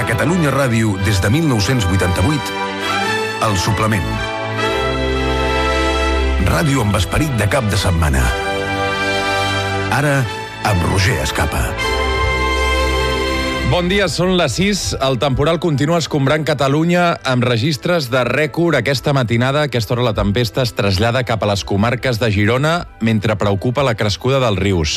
Catalunya Ràdio des de 1988, El Suplement. Ràdio amb esperit de cap de setmana. Ara, amb Roger Escapa. Bon dia, són les 6. El temporal continua escombrant Catalunya amb registres de rècord aquesta matinada. A aquesta hora la tempesta es trasllada cap a les comarques de Girona mentre preocupa la crescuda dels rius.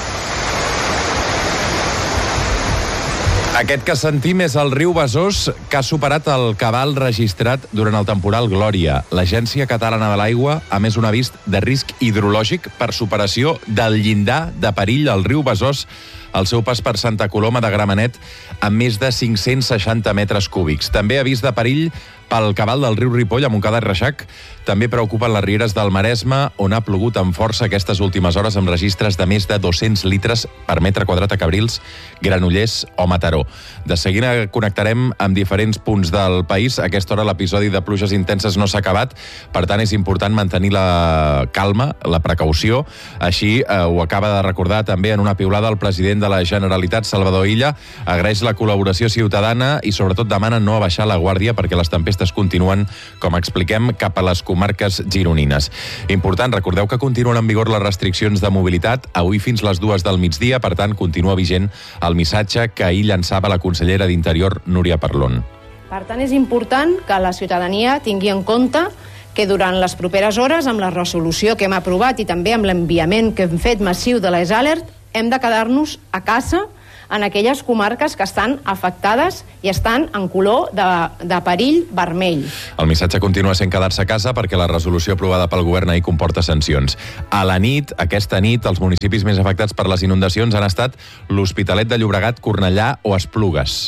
Aquest que sentim és el riu Besòs, que ha superat el cabal registrat durant el temporal Glòria. L'Agència Catalana de l'Aigua ha emès un avís de risc hidrològic per superació del llindar de perill al riu Besòs al seu pas per Santa Coloma de Gramenet amb més de 560 metres cúbics. També avís de perill pel cabal del riu Ripoll a Montcada i Reixac. També preocupen les rieres del Maresme, on ha plogut amb força aquestes últimes hores amb registres de més de 200 litres per metre quadrat a Cabrils, Granollers o Mataró. De seguida connectarem amb diferents punts del país. A aquesta hora l'episodi de pluges intenses no s'ha acabat, per tant és important mantenir la calma, la precaució. Així ho acaba de recordar també en una piulada el president de la Generalitat, Salvador Illa. Agraeix la col·laboració ciutadana i sobretot demana no abaixar la guàrdia perquè les tempestes continuen, com expliquem, cap a les comarques gironines. Important, recordeu que continuen en vigor les restriccions de mobilitat avui fins les 2 del migdia, per tant continua vigent el missatge que ahir llançava la consellera d'Interior, Núria Parlon. Per tant, és important que la ciutadania tingui en compte que durant les properes hores, amb la resolució que hem aprovat i també amb l'enviament que hem fet massiu de les alert, hem de quedar-nos a casa en aquelles comarques que estan afectades i estan en color de perill vermell. El missatge continua sent quedar-se a casa perquè la resolució aprovada pel govern ahir comporta sancions. A la nit, aquesta nit, els municipis més afectats per les inundacions han estat l'Hospitalet de Llobregat, Cornellà o Esplugues.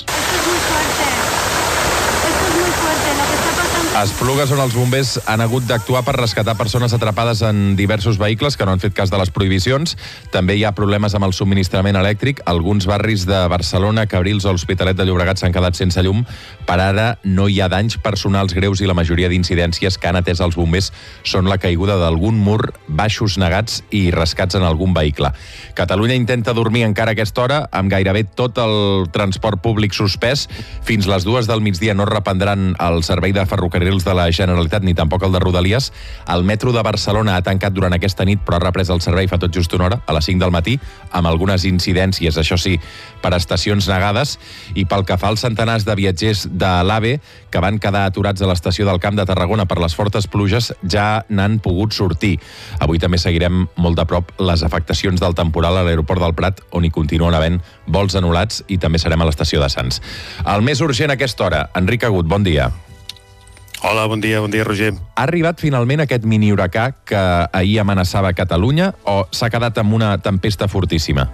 A Esplugues, on els bombers han hagut d'actuar per rescatar persones atrapades en diversos vehicles que no han fet cas de les prohibicions. També hi ha problemes amb el subministrament elèctric. Alguns barris de Barcelona, Cabrils o l'Hospitalet de Llobregat s'han quedat sense llum. Per ara no hi ha danys personals greus i la majoria d'incidències que han atès els bombers són la caiguda d'algun mur, baixos negats i rescats en algun vehicle. Catalunya intenta dormir encara a aquesta hora amb gairebé tot el transport públic suspès. Fins les 2 del migdia no reprendran el servei de ferrocarrils de la Generalitat ni tampoc el de Rodalies. El metro de Barcelona ha tancat durant aquesta nit però ha reprès el servei fa tot just una hora, a les 5 del matí, amb algunes incidències, això sí, per estacions negades. I pel que fa als centenars de viatgers de l'AVE que van quedar aturats a l'estació del Camp de Tarragona per les fortes pluges, ja n'han pogut sortir. Avui també seguirem molt de prop les afectacions del temporal a l'aeroport del Prat, on hi continuen havent vols anul·lats, i també serem a l'estació de Sants. El més urgent a aquesta hora, Enric Agut, bon dia. Hola, bon dia, Roger. Ha arribat finalment aquest mini-huracà que ahir amenaçava Catalunya o s'ha quedat amb una tempesta fortíssima?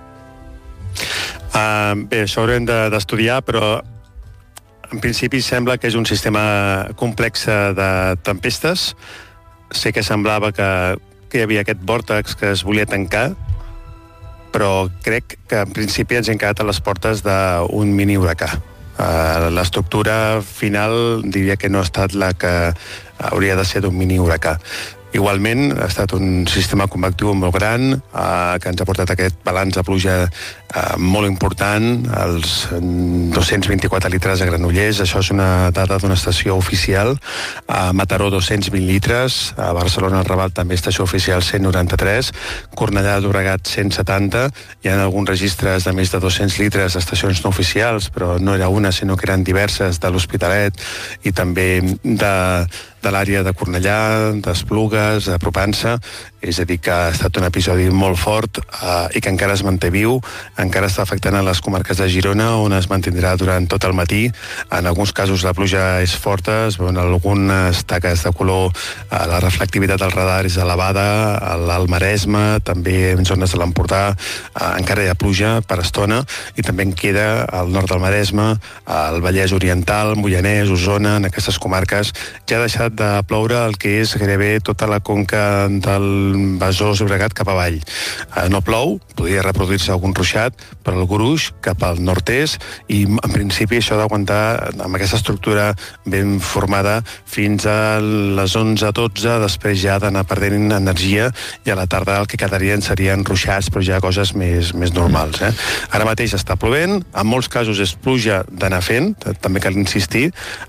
Bé, això haurem d'estudiar, però en principi sembla que és un sistema complex de tempestes. Sé que semblava que hi havia aquest vòrtex que es volia tancar, però crec que en principi ens hem quedat a les portes d'un mini-huracà. L'estructura final diria que no ha estat la que hauria de ser d'un mini-huracà. Igualment, ha estat un sistema convectiu molt gran que ens ha portat aquest balanç de pluja molt important, els 224 litres a Granollers, això és una dada d'una estació oficial. A Mataró, 220 litres, a Barcelona, al Raval, també estació oficial, 193, Cornellà de Llobregat, 170, hi ha alguns registres de més de 200 litres d'estacions no oficials, però no era una, sinó que eren diverses, de l'Hospitalet i també de l'àrea de Cornellà, d'Esplugues, de Propança. És a dir, que ha estat un episodi molt fort i que encara es manté viu, encara està afectant a les comarques de Girona, on es mantindrà durant tot el matí. En alguns casos la pluja és forta, es veuen algunes taques de color, la reflectivitat del radar és elevada, al Maresme, també en zones de l'Empordà, encara hi ha pluja per estona, i també en queda al nord del Maresme, al Vallès Oriental, Moianès, Osona, en aquestes comarques ja ha deixat de ploure el que és gairebé tota la conca del Besòs, Llobregat cap avall. No plou, podria reproduir-se algun ruixat, però el gruix cap al nord-est, i en principi això ha d'aguantar amb aquesta estructura ben formada fins a les 11-12, després ja d'anar perdent energia, i a la tarda el que quedarien serien ruixats, però ja coses més normals. Ara mateix està plovent, en molts casos és pluja d'anar fent, també cal insistir,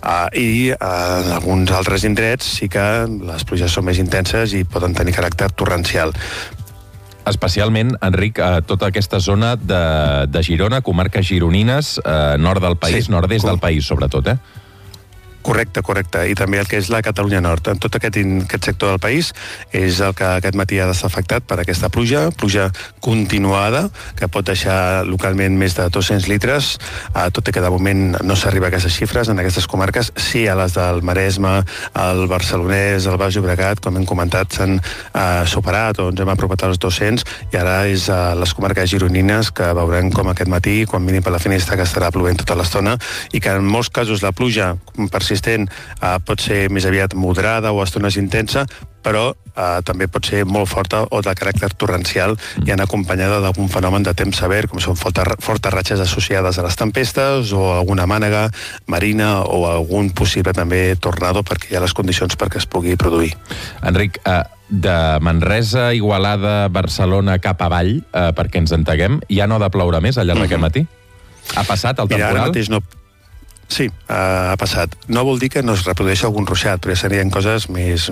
i en alguns altres indrets sí que les pluges són més intenses i poden tenir caràcter torrencial. Especialment, Enric, tota aquesta zona de Girona, comarques gironines, nord del país, sí, nord-est del país, sobretot, Correcte. I també el que és la Catalunya Nord. En tot aquest sector del país és el que aquest matí ha d'estar afectat per aquesta pluja continuada, que pot deixar localment més de 200 litres, tot i que de moment no s'arriba a aquestes xifres en aquestes comarques. Sí, a les del Maresme, el Barcelonès, el Baix Llobregat, com hem comentat, s'han superat o ens hem apropat als 200, i ara és a les comarques gironines que veurem com aquest matí, quan vini per la finestra, que estarà plovent tota l'estona, i que en molts casos la pluja persistent pot ser més aviat moderada o a estones intensa, però també pot ser molt forta o de caràcter torrencial i anar acompanyada d'algun fenomen de temps sever, com són fortes ratxes associades a les tempestes o alguna mànega marina o algun possible també tornado, perquè hi ha les condicions perquè es pugui produir. Enric, de Manresa, Igualada, Barcelona cap avall, perquè ens entenguem, ja no ha de ploure més al llarg d'aquest matí? Ha passat el temporal? Ara mateix no. Sí, ha passat. No vol dir que no es reprodueixi algun ruixat, però ja serien coses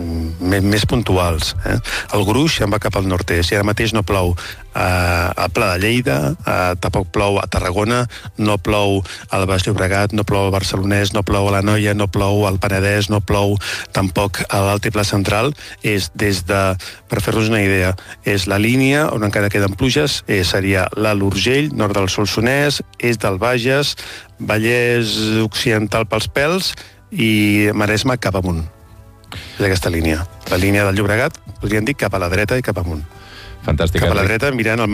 més puntuals. El gruix en va cap al nord-est i ara mateix no plou al Pla de Lleida, tampoc plou a Tarragona, no plou al Baix Llobregat, no plou al Barcelonès, no plou a l'Anoia, no plou al Penedès, no plou tampoc a l'Altiplà Central. És des de, per fer-vos una idea, és la línia on encara queden pluges, seria l'Alt Urgell, nord del Solsonès, est del Bages, Vallès Occidental pels pèls i Maresme cap amunt. És aquesta línia. La línia del Llobregat, podríem dir, cap a la dreta i cap amunt. Fantàstic, cap a la dreta, mirant el